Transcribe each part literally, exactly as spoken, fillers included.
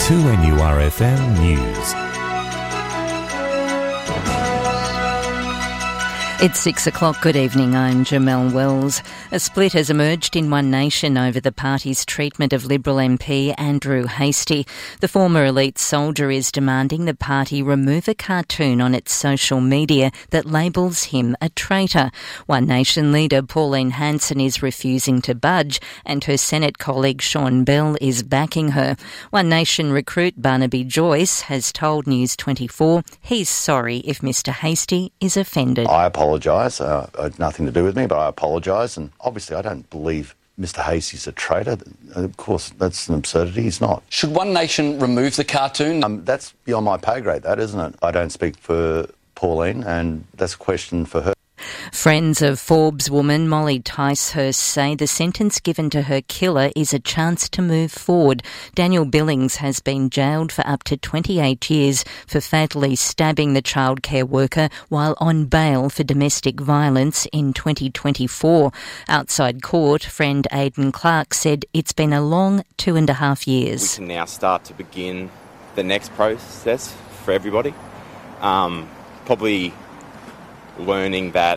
two N U R F M News. It's six o'clock. Good evening. I'm Jamelle Wells. A split has emerged in One Nation over the party's treatment of Liberal M P Andrew Hastie. The former elite soldier is demanding the party remove a cartoon on its social media that labels him a traitor. One Nation leader Pauline Hanson is refusing to budge, and her Senate colleague Sean Bell is backing her. One Nation recruit Barnaby Joyce has told News twenty-four he's sorry if Mr Hastie is offended. I apologise. Uh, it had nothing to do with me, but I apologise. And obviously I don't believe Mr Hastie's a traitor. Of course, that's an absurdity. He's not. Should One Nation remove the cartoon? Um, that's beyond my pay grade, that, isn't it? I don't speak for Pauline, and that's a question for her. Friends of Forbes woman Molly Ticehurst say the sentence given to her killer is a chance to move forward. Daniel Billings has been jailed for up to twenty-eight years for fatally stabbing the childcare worker while on bail for domestic violence in twenty twenty-four. Outside court, friend Aidan Clark said it's been a long two and a half years. We can now start to begin the next process for everybody. Um, probably learning that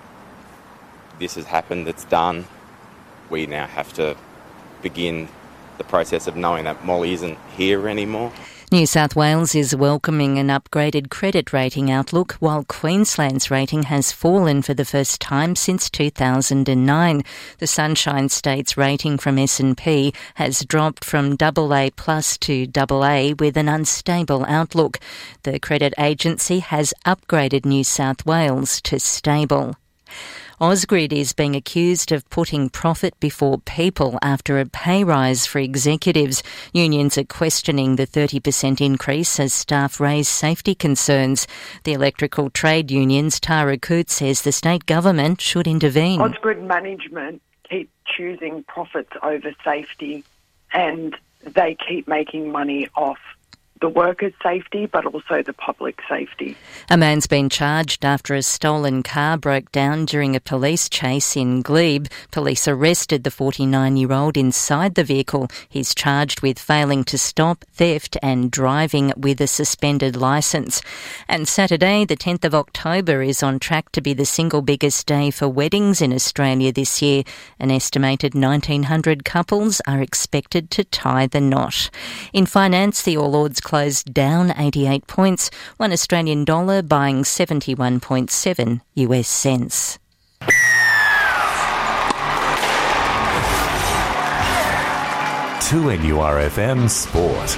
this has happened, it's done. We now have to begin the process of knowing that Molly isn't here anymore. New South Wales is welcoming an upgraded credit rating outlook, while Queensland's rating has fallen for the first time since two thousand nine. The Sunshine State's rating from S and P has dropped from double A plus to double A with an unstable outlook. The credit agency has upgraded New South Wales to stable. Ausgrid is being accused of putting profit before people after a pay rise for executives. Unions are questioning the thirty percent increase as staff raise safety concerns. The Electrical Trade Union's Tara Coote says the state government should intervene. Ausgrid management keep choosing profits over safety, and they keep making money off the workers' safety, but also the public safety. A man's been charged after a stolen car broke down during a police chase in Glebe. Police arrested the forty-nine-year-old inside the vehicle. He's charged with failing to stop, theft and driving with a suspended licence. And Saturday, the tenth of October, is on track to be the single biggest day for weddings in Australia this year. An estimated nineteen hundred couples are expected to tie the knot. In finance, the All Ords closed down eighty-eight points, one Australian dollar buying seventy-one point seven U S cents. two N U R F M Sport.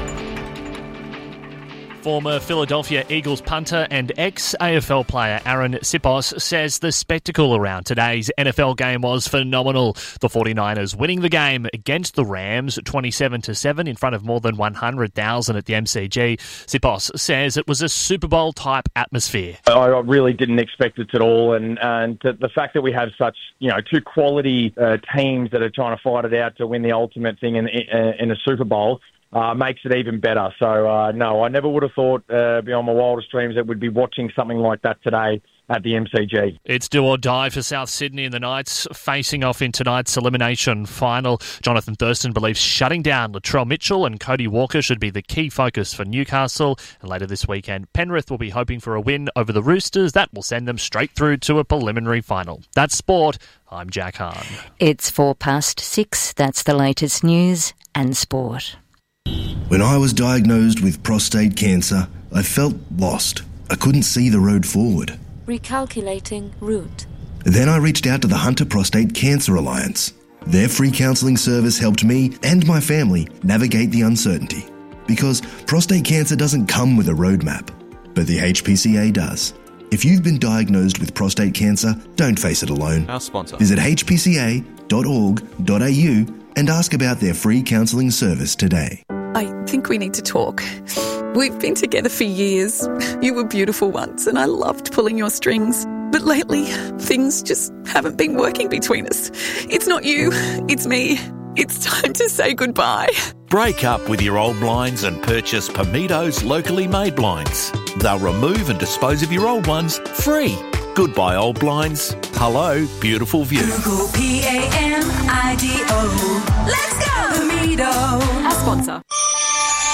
Former Philadelphia Eagles punter and ex-A F L player Aaron Sipos says the spectacle around today's N F L game was phenomenal. The forty-niners winning the game against the Rams twenty-seven to seven in front of more than one hundred thousand at the M C G. Sipos says it was a Super Bowl-type atmosphere. I really didn't expect it at all, and, and the fact that we have such, you know, two quality uh, teams that are trying to fight it out to win the ultimate thing in, in, in a Super Bowl Uh, makes it even better. So, uh, no, I never would have thought uh, beyond my wildest dreams that we'd be watching something like that today at the M C G. It's do or die for South Sydney and the Knights facing off in tonight's elimination final. Jonathan Thurston believes shutting down Latrell Mitchell and Cody Walker should be the key focus for Newcastle. And later this weekend, Penrith will be hoping for a win over the Roosters. That will send them straight through to a preliminary final. That's sport. I'm Jack Hahn. It's four past six. That's the latest news and sport. When I was diagnosed with prostate cancer, I felt lost. I couldn't see the road forward. Recalculating route. Then I reached out to the Hunter Prostate Cancer Alliance. Their free counselling service helped me and my family navigate the uncertainty. Because prostate cancer doesn't come with a roadmap, but the H P C A does. If you've been diagnosed with prostate cancer, don't face it alone. Our sponsor. Visit h p c a dot org dot a u and ask about their free counselling service today. I think we need to talk. We've been together for years. You were beautiful once and I loved pulling your strings. But lately, things just haven't been working between us. It's not you, it's me. It's time to say goodbye. Break up with your old blinds and purchase Pamido's locally made blinds. They'll remove and dispose of your old ones free. Goodbye, old blinds. Hello, beautiful view. Google P A M I D O. Let's go! Pamido. Our sponsor.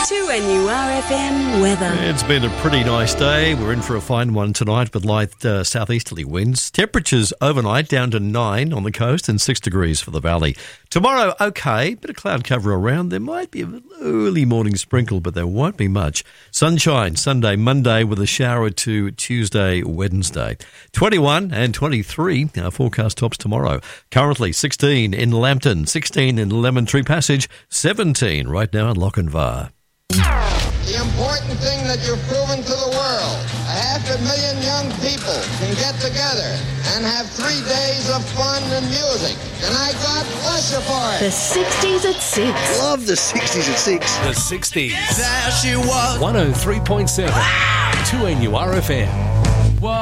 two N U R F M weather. It's been a pretty nice day. We're in for a fine one tonight with light uh, southeasterly winds. Temperatures overnight down to nine on the coast and six degrees for the valley. Tomorrow, okay, bit of cloud cover around. There might be an early morning sprinkle, but there won't be much. Sunshine Sunday, Monday with a shower to Tuesday, Wednesday. twenty-one and twenty-three, our forecast tops tomorrow. Currently sixteen in Lambton, sixteen in Lemon Tree Passage, seventeen right now in Lochinvar. The important thing that you've proven to the world, a half a million young people can get together and have three days of fun and music. And I God bless you for it. The sixties at six. Love the sixties at six. The sixties. There she was. one oh three point seven. two N U R F M.